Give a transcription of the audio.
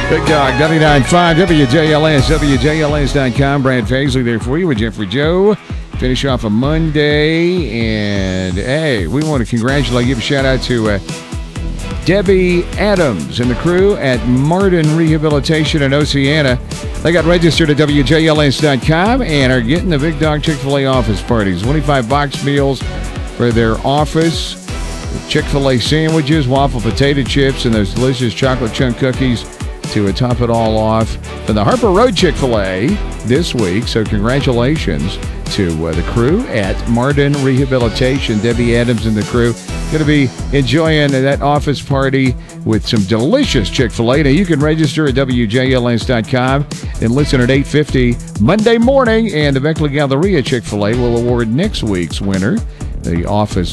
Big Dog, 99.5, WJLS, WJLS.com. Brad Paisley there for you with Jeffrey Joe. Finish off a Monday. And, hey, we want to congratulate, give a shout-out to Debbie Adams and the crew at Martin Rehabilitation in Oceana. They got registered at WJLS.com and are getting the Big Dog Chick-fil-A office parties. 25 box meals for their office. Chick-fil-A sandwiches, waffle potato chips, and those delicious chocolate chunk cookies to top it all off from the Harper Road Chick-fil-A this week. So congratulations to the crew at Martin Rehabilitation. Debbie Adams and the crew going to be enjoying that office party with some delicious Chick-fil-A. Now you can register at WJLS.com and listen at 8:50 Monday morning. And the Beckley Galleria Chick-fil-A will award next week's winner the office